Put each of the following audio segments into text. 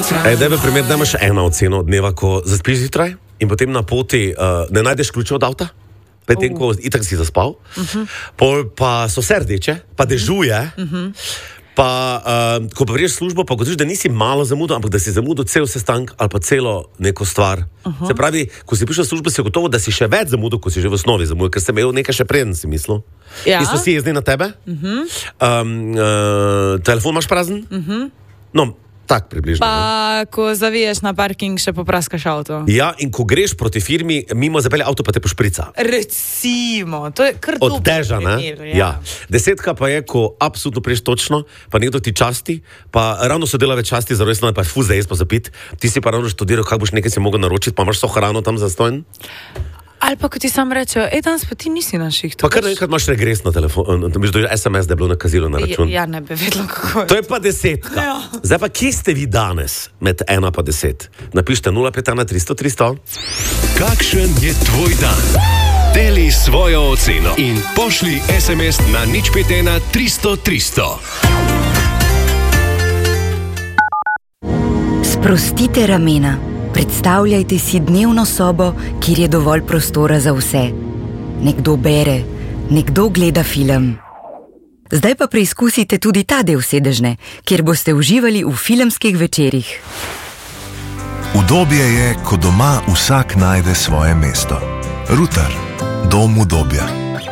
Da je primer, da imaš eno oceno dneva, ko zaspiš zjutraj in potem na poti ne najdeš ključev od avta, potem ko itak si zaspal, pol pa so vse rdeče, pa dežuje, pa ko pa priješ službo, pa gotoviš, da nisi malo zamudil, ampak da si zamudil cel sestank ali pa celo neko stvar. Se pravi, ko si prišel v službo, si gotovo, da si še več zamudil, ko si že v osnovi zamudil, ker si imel nekaj še preden, si mislil. Ja. In so si jezni na tebe. Telefon imaš prazen? No, tak približno. Pa, ko zaviješ na parking, še popraskaš avto. Ja, in ko greš proti firmi, mimo zapelje avto, pa te pošprica. Recimo, to je kar dober Od deža, ne? primer, Ja. 10 pa je, ko absolutno priješ točno, pa nekdo ti časti, pa ravno sodelavec časti za resno, pa je fuz za jes pa za pit, ti si pa ravno študiral, kako boš nekaj si mogel naročiti, pa imaš so hrano tam zastojn. Ali pa, ko ti sam rečejo, danes pa ti nisi na šihtu. Pa kar enkrat imaš regres na telefon, misliš, da je SMS, da je bilo nakazilo na račun. Ja, ne bi vedela, kako je. To je pa 10. Ja. Zdaj pa, kje ste vi danes med 1 pa 10? Napište 051 300 300. Kakšen je tvoj dan? Deli svojo oceno in pošli SMS na 051 300 300. Sprostite ramena. Predstavljajte si dnevno sobo, kjer je dovolj prostora za vse. Nekdo bere, nekdo gleda film. Zdaj pa preizkusite tudi ta del sedežne, kjer boste uživali v filmskih večerih. Udobje je, ko doma vsak najde svoje mesto. Ruter, dom udobja.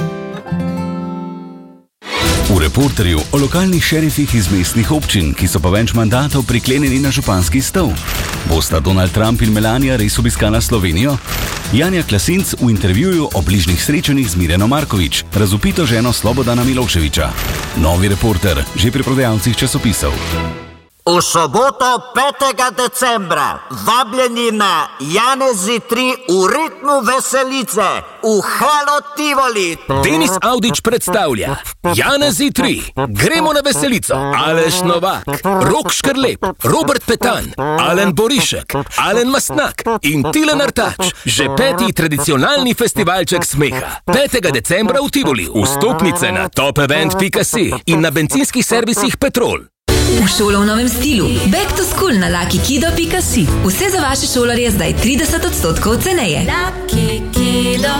V Reporterju o lokalnih šerifih iz mestnih občin, ki so pa več mandatov priklenjeni na županski stol. Bosta Donald Trump in Melania res obiskala Slovenijo? Janja Klasinc v intervjuju o bližnjih srečanjih z Mirjano Markovič, razvpito ženo Slobodana Miloševića. Novi Reporter, že pri prodajalcih časopisov. V soboto 5. decembra vabljeni na Janezi 3 v ritmu veselice v Halo Tivoli. Denis Audić predstavlja Janezi 3. Gremo na veselico. Aleš Novak, Rok Škrlep, Robert Petan, Alen Borišek, Alen Mastnak in Tilen Artač. Že 5. tradicionalni festivalček smeha. 5. decembra v Tivoli. Vstopnice na topevent.si in na bencinskih servisih Petrol. V šolo v novem stilu. Back to school na luckykido.si. Vse za vaše šolarje zdaj 30% ceneje. Lucky Kido.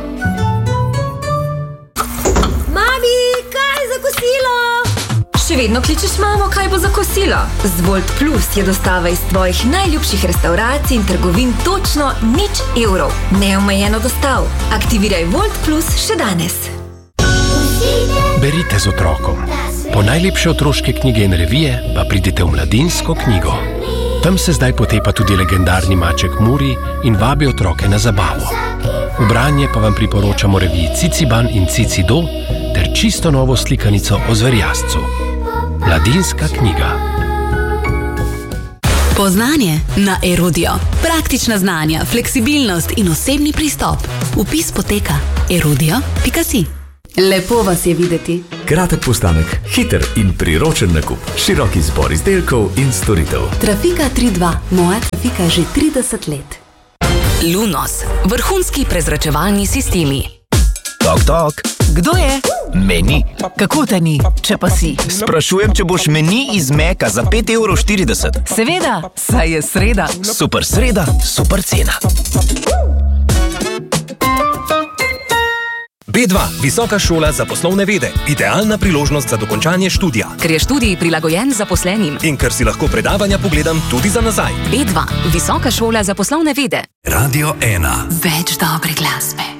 Mami, kaj za kosilo? Še vedno kličeš mamo, kaj bo za kosilo? Z Volt Plus je dostava iz tvojih najljubših restauracij in trgovin točno 0 evrov. Neomejeno dostav. Aktiviraj Volt Plus še danes. Berite z otrokom. Po najlepše otroške knjige in revije pa pridite v Mladinsko knjigo. Tam se zdaj potepa tudi legendarni maček Muri in vabi otroke na zabavo. V branje pa vam priporočamo reviji Ciciban in Cicido ter čisto novo slikanico o zverjascu. Mladinska knjiga. Poznanje na Erudio. Praktična znanja, fleksibilnost in osebni pristop. Vpis poteka erudio.si. Lepo vas je videti. Kratek postanek, hiter in priročen nakup, širok izbor izdelkov in storitev. Trafika 3.2, moja trafika že 30 let. Lunos, vrhunski prezračevalni sistemi. Tok, tok. Kdo je? Meni. Kako te ni, če pa si? Sprašujem, če boš meni iz Meka za 5,40 €. Seveda, saj je sreda. Super sreda, super cena. B2, visoka šola za poslovne vede. Idealna priložnost za dokončanje študija. Ker je študij prilagojen zaposlenim. In ker si lahko predavanja pogledam tudi za nazaj. B2, visoka šola za poslovne vede. Radio 1. Več dobre glasbe.